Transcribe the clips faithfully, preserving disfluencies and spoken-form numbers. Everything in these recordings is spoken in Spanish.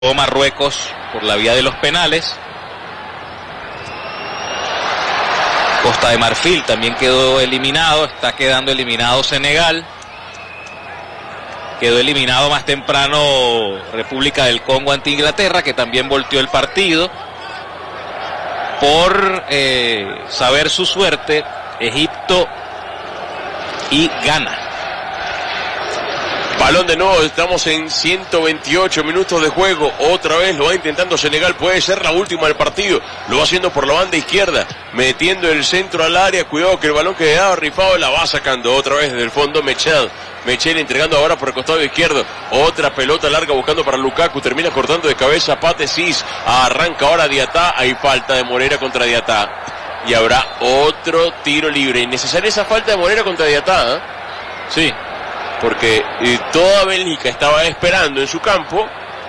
Marruecos por la vía de los penales. Costa de Marfil también quedó eliminado, está quedando eliminado Senegal. Quedó eliminado más temprano República del Congo ante Inglaterra, que también volteó el partido. Por eh, saber su suerte, Egipto y Ghana. Balón de nuevo, estamos en ciento veintiocho minutos de juego. Otra vez lo va intentando Senegal, puede ser la última del partido. Lo va haciendo por la banda izquierda, metiendo el centro al área. Cuidado que el balón que quedaba rifado la va sacando otra vez desde el fondo Mechel. Mechel entregando ahora por el costado izquierdo. Otra pelota larga buscando para Lukaku. Termina cortando de cabeza Pathé Ciss. Arranca ahora Diatá. Hay falta de Moreira contra Diatá. Y habrá otro tiro libre. Innecesaria esa falta de Moreira contra Diatá, ¿eh? Sí. Porque eh, toda Bélgica estaba esperando en su campo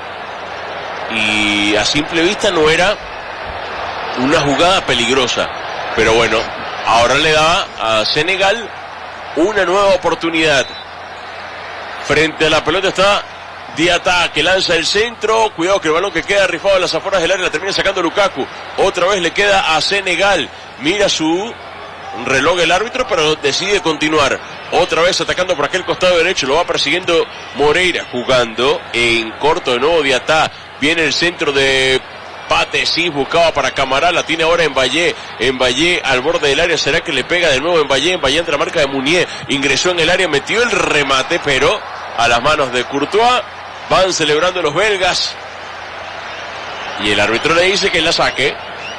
y a simple vista no era una jugada peligrosa. Pero bueno, ahora le da a Senegal una nueva oportunidad. Frente a la pelota está Diatá, que lanza el centro. Cuidado que el balón que queda rifado a las afueras del área la termina sacando Lukaku. Otra vez le queda a Senegal. Mira su reloj el árbitro, pero decide continuar. Otra vez atacando por aquel costado derecho, lo va persiguiendo Moreira, jugando en corto de nuevo Diatá. Viene el centro de Pathé Ciss, buscaba para Camará, la tiene ahora en Valle, en Valle al borde del área, será que le pega de nuevo en Valle, en Valle entre la marca de Munier, ingresó en el área, metió el remate, pero a las manos de Courtois. Van celebrando los belgas y el árbitro le dice que la saque.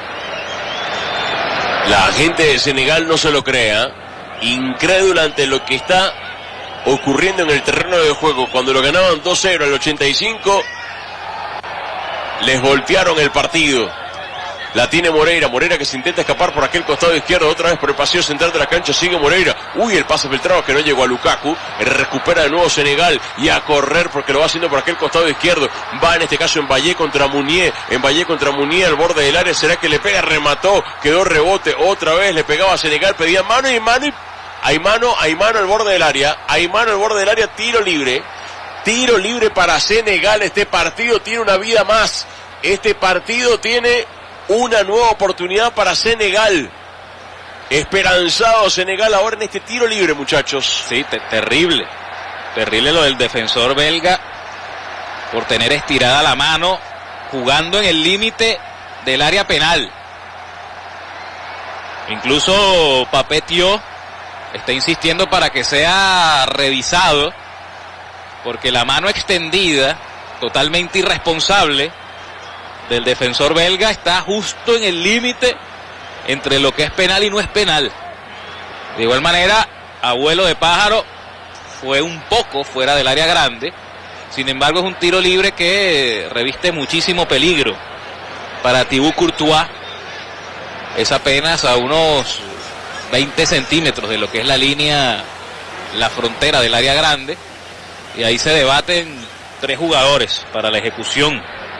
La gente de Senegal no se lo crea, incrédula ante lo que está ocurriendo en el terreno de juego. Cuando lo ganaban dos cero al ochenta y cinco, les voltearon el partido. La tiene Moreira, Moreira que se intenta escapar por aquel costado izquierdo, otra vez por el pasillo central de la cancha, sigue Moreira. Uy, el pase filtrado que no llegó a Lukaku, recupera de nuevo Senegal y a correr porque lo va haciendo por aquel costado izquierdo. Va en este caso en Valle contra Munier, en Valle contra Munier al borde del área, será que le pega, remató, quedó rebote, otra vez le pegaba a Senegal, pedía mano y mano y hay mano, hay mano al borde del área, hay mano al borde del área, tiro libre, tiro libre para Senegal. Este partido tiene una vida más, este partido tiene una nueva oportunidad para Senegal. Esperanzado Senegal ahora en este tiro libre, muchachos. Sí, te terrible. Terrible lo del defensor belga por tener estirada la mano jugando en el límite del área penal. Incluso Pape Thiaw está insistiendo para que sea revisado porque la mano extendida, totalmente irresponsable, del defensor belga está justo en el límite entre lo que es penal y no es penal. De igual manera, Abuelo de Pájaro fue un poco fuera del área grande, sin embargo es un tiro libre que reviste muchísimo peligro para Thibaut Courtois. Es apenas a unos veinte centímetros de lo que es la línea, la frontera del área grande, y ahí se debaten tres jugadores para la ejecución.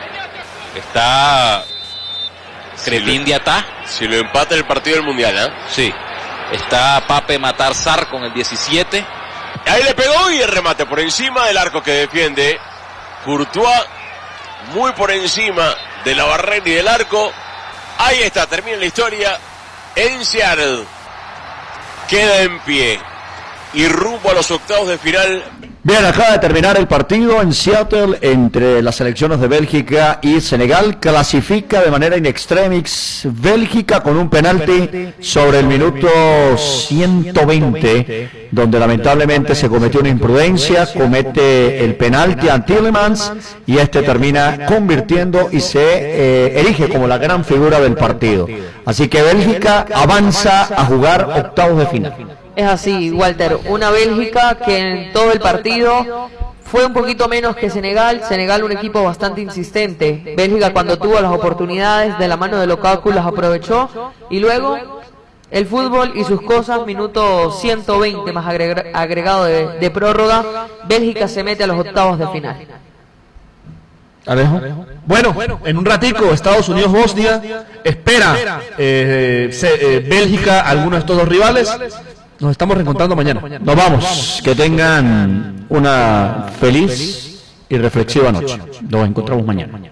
Está Crépin si Diatá. Si lo empata el partido del Mundial, ¿eh? Sí. Está Pape Matar Sarr con el diecisiete. Ahí le pegó y el remate por encima del arco que defiende Courtois. Muy por encima de la barrera y del arco. Ahí está, termina la historia en Seattle. Queda en pie y rumbo a los octavos de final. Bien, acaba de terminar el partido en Seattle entre las selecciones de Bélgica y Senegal. Clasifica de manera in extremis Bélgica con un penalti sobre el minuto ciento veinte, donde lamentablemente se cometió una imprudencia, comete el penalti a Tielemans y este termina convirtiendo y se eh, erige como la gran figura del partido. Así que Bélgica avanza a jugar octavos de final. Es así, Walter, una Bélgica que en todo el partido fue un poquito menos que Senegal. Senegal un equipo bastante insistente. Bélgica cuando tuvo las oportunidades de la mano de Lukaku las aprovechó. Y luego el fútbol y sus cosas, minuto ciento veinte más agregado de, de prórroga. Bélgica se mete a los octavos de final. Alejo. Bueno, en un ratico Estados Unidos-Bosnia espera eh, se, eh, Bélgica alguno de estos dos rivales. Nos estamos reencontrando mañana. Nos vamos. Que tengan una feliz y reflexiva noche. Nos encontramos mañana.